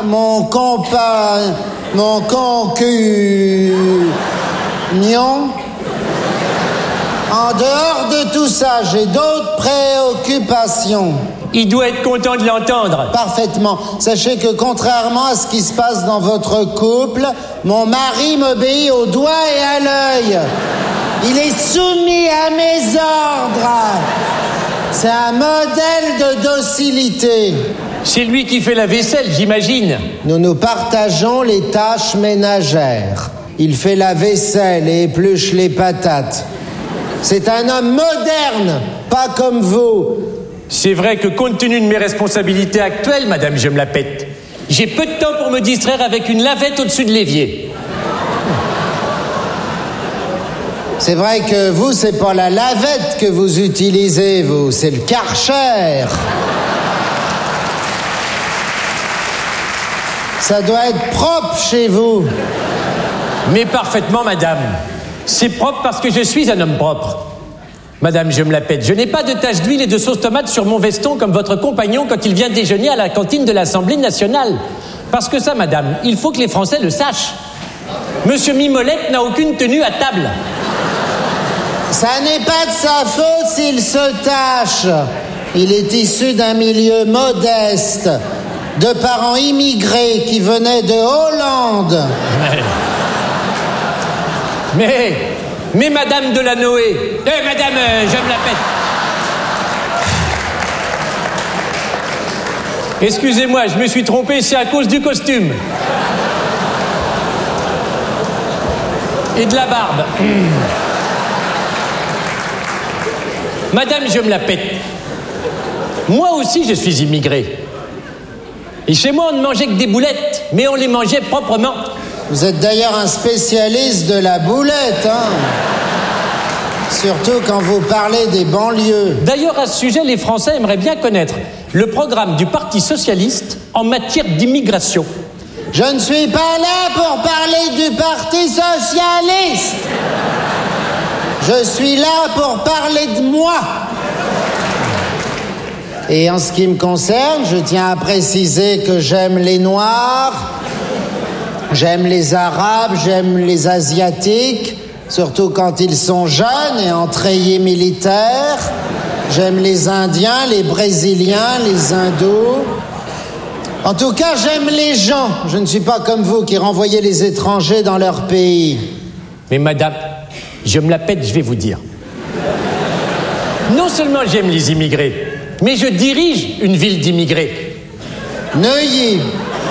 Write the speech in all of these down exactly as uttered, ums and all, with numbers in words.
mon compa... mon concubignon. En dehors de tout ça, j'ai d'autres préoccupations. Il doit être content de l'entendre. Parfaitement. Sachez que contrairement à ce qui se passe dans votre couple, mon mari m'obéit au doigt et à l'œil. Il est soumis à mes ordres. C'est un modèle de docilité. C'est lui qui fait la vaisselle, j'imagine. Nous nous partageons les tâches ménagères. Il fait la vaisselle et épluche les patates. C'est un homme moderne, pas comme vous. C'est vrai que compte tenu de mes responsabilités actuelles, madame, je me la pète. J'ai peu de temps pour me distraire avec une lavette au-dessus de l'évier. C'est vrai que vous, c'est pas la lavette que vous utilisez, vous, c'est le Karcher. Ça doit être propre chez vous. Mais parfaitement, madame. C'est propre parce que je suis un homme propre. Madame, je me la pète. Je n'ai pas de taches d'huile et de sauce tomate sur mon veston comme votre compagnon quand il vient déjeuner à la cantine de l'Assemblée nationale. Parce que ça, madame, il faut que les Français le sachent. Monsieur Mimolette n'a aucune tenue à table. Ça n'est pas de sa faute s'il se tâche. Il est issu d'un milieu modeste, de parents immigrés qui venaient de Hollande. Mais, mais, mais madame Delanoë, eh, madame, euh, je me la pète. Excusez-moi, je me suis trompé, c'est à cause du costume. Et de la barbe. Madame, je me la pète. Moi aussi, je suis immigré. Et chez moi, on ne mangeait que des boulettes, mais on les mangeait proprement. Vous êtes d'ailleurs un spécialiste de la boulette, hein. Surtout quand vous parlez des banlieues. D'ailleurs, à ce sujet, les Français aimeraient bien connaître le programme du Parti socialiste en matière d'immigration. Je ne suis pas là pour parler du Parti socialiste. Je suis là pour parler de moi. Et en ce qui me concerne, je tiens à préciser que j'aime les Noirs, j'aime les Arabes, j'aime les Asiatiques, surtout quand ils sont jeunes et en treillis militaire. J'aime les Indiens, les Brésiliens, les Hindous. En tout cas, j'aime les gens. Je ne suis pas comme vous qui renvoyez les étrangers dans leur pays. Mais madame, je me la pète, je vais vous dire. Non seulement j'aime les immigrés, mais je dirige une ville d'immigrés. Neuilly.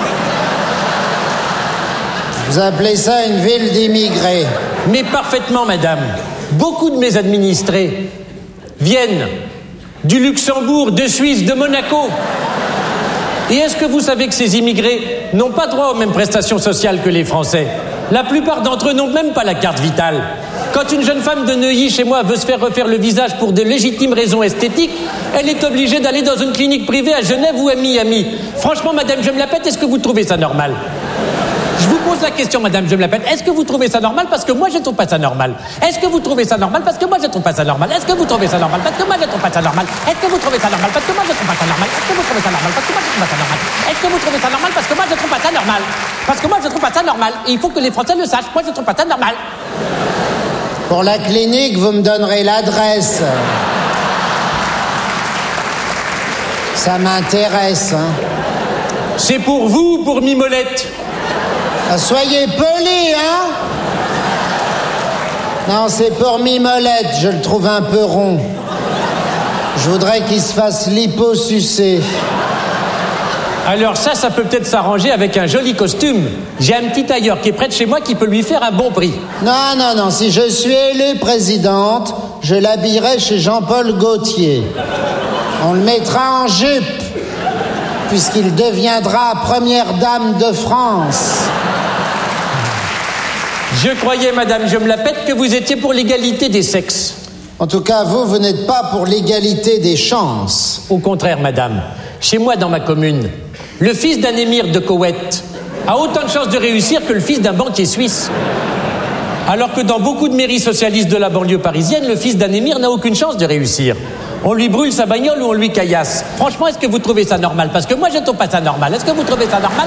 Vous appelez ça une ville d'immigrés? Mais parfaitement, madame. Beaucoup de mes administrés viennent du Luxembourg, de Suisse, de Monaco. Et est-ce que vous savez que ces immigrés n'ont pas droit aux mêmes prestations sociales que les Français? La plupart d'entre eux n'ont même pas la carte vitale. Quand une jeune femme de Neuilly, chez moi, veut se faire refaire le visage pour de légitimes raisons esthétiques, elle est obligée d'aller dans une clinique privée à Genève ou à Miami. Franchement, madame, je me la pète, est-ce que vous trouvez ça normal? Je vous pose la question, madame, je me la pète. Est-ce que vous trouvez ça normal? Parce que moi, je ne trouve pas ça normal. Est-ce que vous trouvez ça normal? Parce que moi, je ne trouve pas ça normal. Est-ce que vous trouvez ça normal? Parce que moi, je ne trouve pas ça normal. Est-ce que vous trouvez ça normal? Parce que moi, je ne trouve pas ça normal. Est-ce que vous trouvez ça normal? Parce que moi, je ne trouve pas ça normal. Est-ce que vous trouvez ça normal? Parce que moi, je ne trouve pas ça normal. Parce que moi, je ne trouve pas ça normal. Et il faut que les Français le sachent. Moi, je ne trouve pas ça normal. Pour la clinique, vous me donnerez l'adresse. Ça m'intéresse, hein. C'est pour vous ou pour Mimolette? Ah, soyez poli, hein. Non, c'est pour Mimolette, je le trouve un peu rond. Je voudrais qu'il se fasse liposucer. Alors ça, ça peut peut-être s'arranger avec un joli costume. J'ai un petit tailleur qui est près de chez moi qui peut lui faire un bon prix. Non, non, non, si je suis élue présidente, je l'habillerai chez Jean-Paul Gaultier. On le mettra en jupe, puisqu'il deviendra première dame de France. Je croyais, madame, je me la pète, que vous étiez pour l'égalité des sexes. En tout cas, vous, vous n'êtes pas pour l'égalité des chances. Au contraire, madame. Chez moi, dans ma commune, le fils d'un émir de Koweït a autant de chances de réussir que le fils d'un banquier suisse. Alors que dans beaucoup de mairies socialistes de la banlieue parisienne, le fils d'un émir n'a aucune chance de réussir. On lui brûle sa bagnole ou on lui caillasse. Franchement, est-ce que vous trouvez ça normal? Parce que moi, je ne trouve pas ça normal. Est-ce que vous trouvez ça normal?